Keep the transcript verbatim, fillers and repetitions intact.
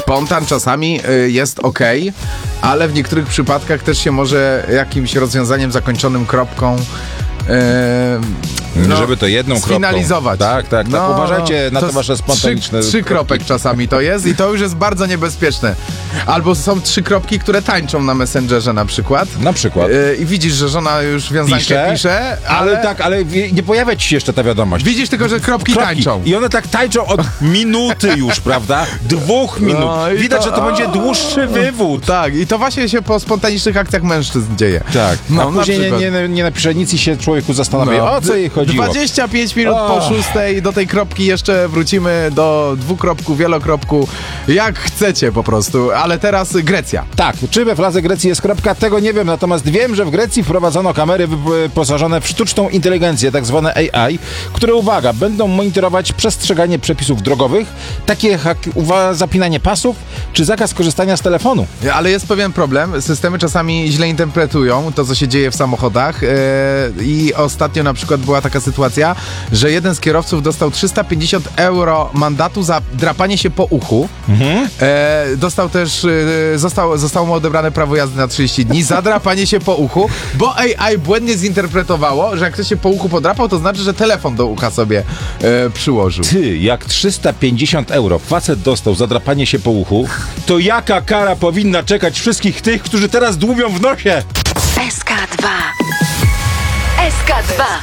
spontan czasami y, jest okej, ale w niektórych przypadkach też się może jakimś rozwiązaniem zakończonym kropką No, żeby to jedną kropką sfinalizować. Tak, tak, tak. No, Uważajcie na to, to wasze spontaniczne... Trzy, trzy kropek czasami to jest i to już jest bardzo niebezpieczne. Albo są trzy kropki, które tańczą na Messengerze na przykład. Na przykład. Yy, I widzisz, że żona już wiązankę pisze, pisze ale... ale... tak, ale nie pojawia ci się jeszcze ta wiadomość. Widzisz tylko, że kropki, kropki. tańczą. I one tak tańczą od minuty już, prawda? Dwóch minut. No, Widać, to... że to będzie dłuższy wywód. Tak, i to właśnie się po spontanicznych akcjach mężczyzn dzieje. Tak. No, a później nie, nie, nie napisze nic i się człowieku zastanawia, no. o co jej chodziło. dwadzieścia pięć minut oh. po szóstej do tej kropki jeszcze wrócimy, do dwukropku, wielokropku, jak chcecie po prostu, ale teraz Grecja. Tak, czy we flaze Grecji jest kropka, tego nie wiem, natomiast wiem, że w Grecji wprowadzono kamery wyposażone w sztuczną inteligencję, tak zwane A I, które, uwaga, będą monitorować przestrzeganie przepisów drogowych, takie jak zapinanie pasów, czy zakaz korzystania z telefonu. Ale jest pewien problem, systemy czasami źle interpretują to, co się dzieje w samochodach yy, i ostatnio na przykład była taka sytuacja, że jeden z kierowców dostał trzysta pięćdziesiąt euro mandatu za drapanie się po uchu. Mhm. E, dostał też, e, został, zostało mu odebrane prawo jazdy na trzydzieści dni za drapanie się po uchu, bo A I błędnie zinterpretowało, że jak ktoś się po uchu podrapał, to znaczy, że telefon do ucha sobie e, przyłożył. Ty, jak trzysta pięćdziesiąt euro facet dostał za drapanie się po uchu, to jaka kara powinna czekać wszystkich tych, którzy teraz dłubią w nosie? S K dwa. S K dwa.